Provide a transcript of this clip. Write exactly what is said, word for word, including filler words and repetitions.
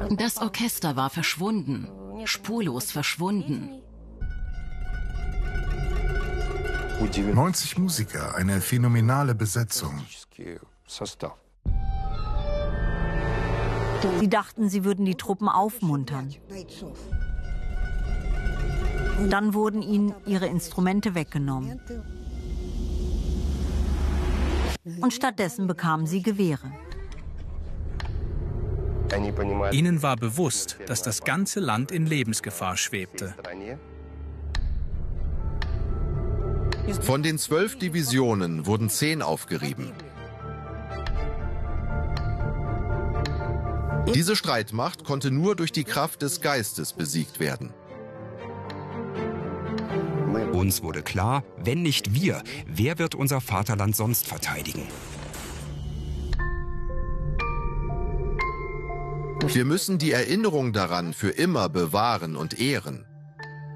Das Orchester war verschwunden, spurlos verschwunden. neunzig Musiker, eine phänomenale Besetzung. Sie dachten, sie würden die Truppen aufmuntern. Dann wurden ihnen ihre Instrumente weggenommen. Und stattdessen bekamen sie Gewehre. Ihnen war bewusst, dass das ganze Land in Lebensgefahr schwebte. Von den zwölf Divisionen wurden zehn aufgerieben. Diese Streitmacht konnte nur durch die Kraft des Geistes besiegt werden. Uns wurde klar, wenn nicht wir, wer wird unser Vaterland sonst verteidigen? Wir müssen die Erinnerung daran für immer bewahren und ehren.